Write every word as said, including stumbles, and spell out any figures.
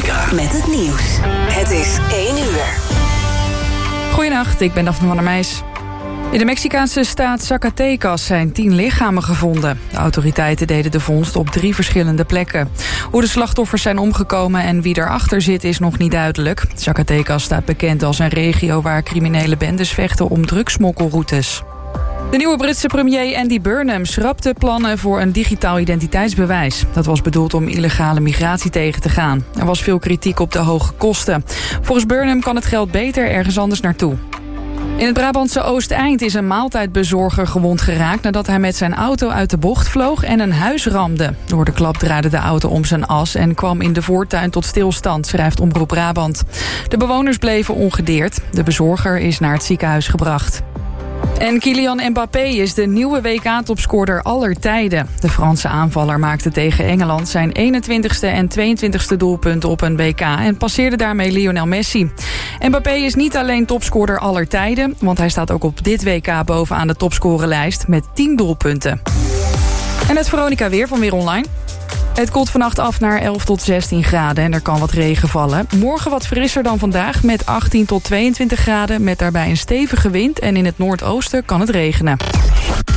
Veronica. Met het nieuws. Het is één uur. Goedenacht, ik ben Daphne van der Meijs. In de Mexicaanse staat Zacatecas zijn tien lichamen gevonden. De autoriteiten deden de vondst op drie verschillende plekken. Hoe de slachtoffers zijn omgekomen en wie erachter zit is nog niet duidelijk. Zacatecas staat bekend als een regio waar criminele bendes vechten om drugsmokkelroutes. De nieuwe Britse premier Andy Burnham schrapte plannen voor een digitaal identiteitsbewijs. Dat was bedoeld om illegale migratie tegen te gaan. Er was veel kritiek op de hoge kosten. Volgens Burnham kan het geld beter ergens anders naartoe. In het Brabantse Oosteind is een maaltijdbezorger gewond geraakt nadat hij met zijn auto uit de bocht vloog en een huis ramde. Door de klap draaide de auto om zijn as en kwam in de voortuin tot stilstand, schrijft Omroep Brabant. De bewoners bleven ongedeerd. De bezorger is naar het ziekenhuis gebracht. En Kylian Mbappé is de nieuwe W K-topscorer aller tijden. De Franse aanvaller maakte tegen Engeland zijn eenentwintigste en tweeëntwintigste doelpunt op een W K... en passeerde daarmee Lionel Messi. Mbappé is niet alleen topscorer aller tijden, want hij staat ook op dit W K bovenaan de topscorerlijst met tien doelpunten. En het Veronica weer van Weer Online. Het koelt vannacht af naar elf tot zestien graden en er kan wat regen vallen. Morgen wat frisser dan vandaag met achttien tot tweeëntwintig graden... met daarbij een stevige wind en in het noordoosten kan het regenen.